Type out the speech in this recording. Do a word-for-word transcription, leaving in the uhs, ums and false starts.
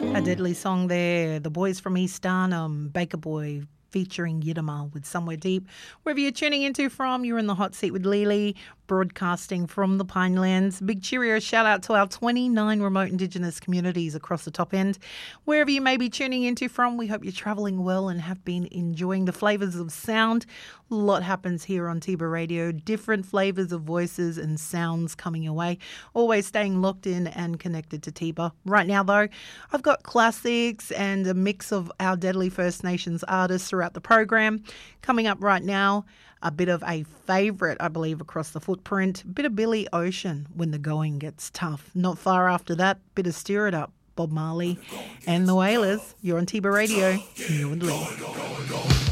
A deadly song there. The boys from East Arnhem, Baker Boy featuring Yidama with Somewhere Deep. Wherever you're tuning into from, you're in the hot seat with Lily, broadcasting from the Pinelands. Big cheerio shout out to our twenty-nine remote Indigenous communities across the top end. Wherever you may be tuning into from, we hope you're travelling well and have been enjoying the flavours of sound. A lot happens here on Tiba Radio. Different flavours of voices and sounds coming your way. Always staying locked in and connected to Tiba. Right now, though, I've got classics and a mix of our Deadly First Nations artists throughout the program. Coming up right now, a bit of a favourite, I believe, across the footprint. A bit of Billy Ocean, When the Going Gets Tough. Not far after that, bit of Stir It Up, Bob Marley and the Wailers. You're on Tiba Radio. You're with Lee.